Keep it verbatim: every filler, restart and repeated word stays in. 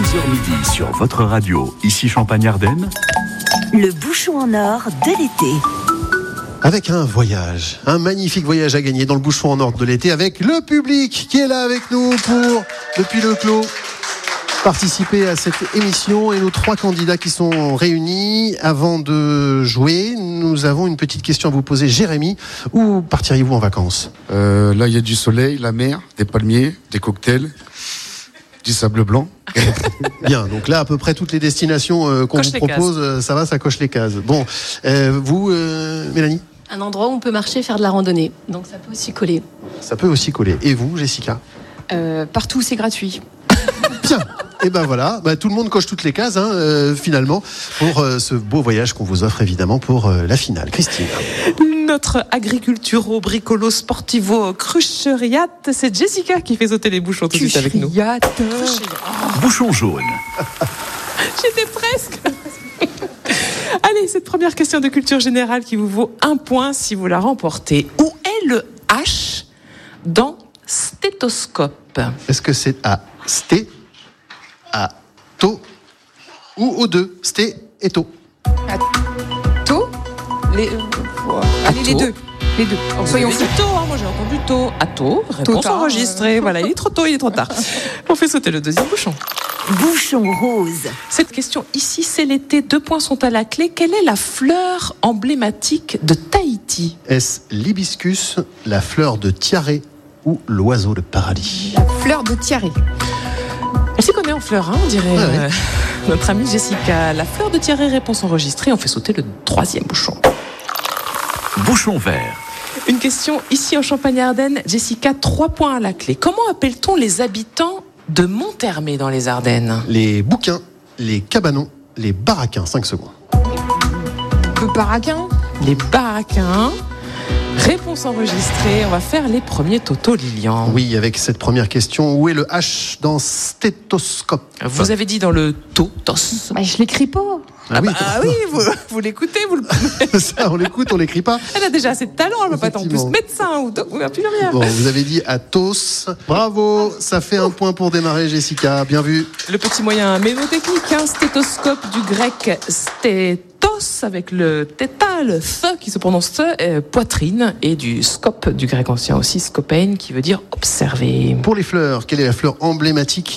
trois heures midi sur votre radio, ici Champagne-Ardenne. Le bouchon en or de l'été. Avec un voyage, un magnifique voyage à gagner dans le bouchon en or de l'été avec le public qui est là avec nous pour, depuis le clos, participer à cette émission et nos trois candidats qui sont réunis. Avant de jouer, nous avons une petite question à vous poser. Jérémy, où partiriez-vous en vacances ? euh, Là, il y a du soleil, la mer, des palmiers, des cocktails, du sable blanc. Bien, donc là, à peu près toutes les destinations euh, qu'on Coche vous les propose, euh, ça va, ça coche les cases. Bon, euh, vous, euh, Mélanie ? Un endroit où on peut marcher, faire de la randonnée. Donc ça peut aussi coller. Ça peut aussi coller. Et vous, Jessica ? Euh, partout, c'est gratuit. Bien. Et ben voilà, bah, tout le monde coche toutes les cases, hein, euh, finalement, pour euh, ce beau voyage qu'on vous offre évidemment pour euh, la finale. Christine. Notre agriculturo, bricolo, sportivo, crucheriat, c'est Jessica qui fait sauter les bouchons tout de suite avec nous. Crucheriat. Bouchon jaune. J'étais presque. Allez, cette première question de culture générale qui vous vaut un point si vous la remportez. Où est le H dans stéthoscope ? Est-ce que c'est à sté, à to ou aux deux ? Sté et to. Tôt les, euh, Allez, les deux. Les deux. Oh, Soyons vous avez dit tôt, hein, moi j'ai entendu tôt. À tôt, réponse tard, enregistrée. euh. Voilà, il est trop tôt, il est trop tard. On fait sauter le deuxième bouchon. Bouchon rose. Cette question ici, c'est l'été. Deux points sont à la clé. Quelle est la fleur emblématique de Tahiti ? Est-ce l'hibiscus, la fleur de tiaré ou l'oiseau de paradis ? La fleur de tiaré. Elle s'y connaît en fleurs, hein, on dirait. Ah ouais. euh, notre amie Jessica. La fleur de tiaré, réponse enregistrée. On fait sauter le troisième bouchon. Bouchon vert. Une question ici en Champagne-Ardenne. Jessica, trois points à la clé. Comment appelle-t-on les habitants de Monthermé dans les Ardennes ? Les bouquins, les cabanons, les baraquins. cinq secondes. Le baraquin. Les baraquins. Réponse enregistrée. On va faire les premiers Toto Lilian. Oui, avec cette première question, où est le H dans stéthoscope ? Vous avez dit dans le totos. Bah, je l'écris pas. Ah oui, Ah oui, vous, vous l'écoutez, vous le... ça, on l'écoute, on l'écrit pas. Elle a déjà assez de talent, elle ne peut pas être en plus Effectivement. médecin ou, doc- ou infirmière. Bon, vous avez dit Athos. Bravo, ça fait un point pour démarrer, Jessica. Bien vu. Le petit moyen mémotechnique, hein, stéthoscope du grec stéthos avec le theta, le th qui se prononce th, euh, poitrine, et du scope du grec ancien aussi, scopein, qui veut dire observer. Pour les fleurs, quelle est la fleur emblématique